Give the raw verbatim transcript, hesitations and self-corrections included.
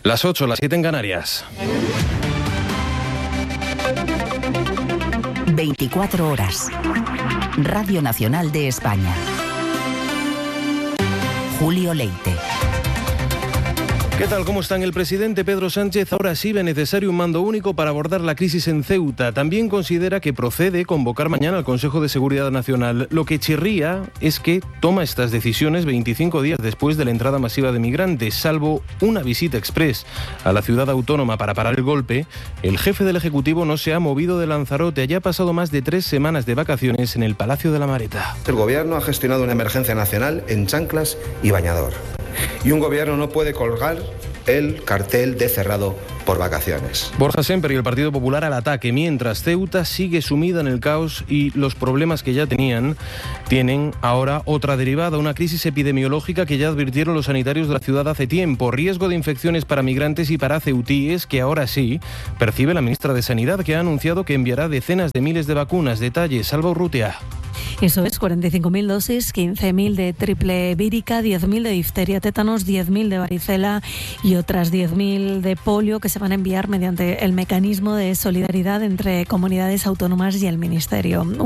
Las ocho, las siete en Canarias. veinticuatro horas. Radio Nacional de España. Julio Leite. ¿Qué tal? ¿Cómo están? El presidente Pedro Sánchez ahora sí ve necesario un mando único para abordar la crisis en Ceuta. También considera que procede convocar mañana al Consejo de Seguridad Nacional. Lo que chirría es que toma estas decisiones veinticinco días después de la entrada masiva de migrantes. Salvo una visita express a la ciudad autónoma para parar el golpe, el jefe del Ejecutivo no se ha movido de Lanzarote. Allá ha pasado más de tres semanas de vacaciones en el Palacio de la Mareta. El Gobierno ha gestionado una emergencia nacional en chanclas y bañador. Y un gobierno no puede colgar el cartel de cerrado por vacaciones. Borja Semper y el Partido Popular al ataque, mientras Ceuta sigue sumida en el caos y los problemas que ya tenían tienen ahora otra derivada, una crisis epidemiológica que ya advirtieron los sanitarios de la ciudad hace tiempo, riesgo de infecciones para migrantes y para ceutíes que ahora sí percibe la ministra de Sanidad, que ha anunciado que enviará decenas de miles de vacunas. Detalles, Alba Urrutia. Eso es, cuarenta y cinco mil dosis, quince mil de triple vírica, diez mil de difteria, tétanos, diez mil de varicela y otras diez mil de polio que se van a enviar mediante el mecanismo de solidaridad entre comunidades autónomas y el Ministerio.